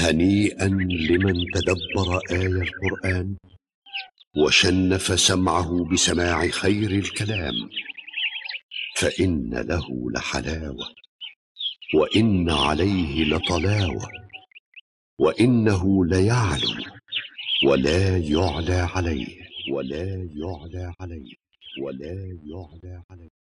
هنيئا لمن تدبر آي القرآن وشنف سمعه بسماع خير الكلام، فإن له لحلاوة وإن عليه لطلاوة، وإنه ليعلو ولا يعلى عليه، ولا يعلى عليه، ولا يعلى عليه.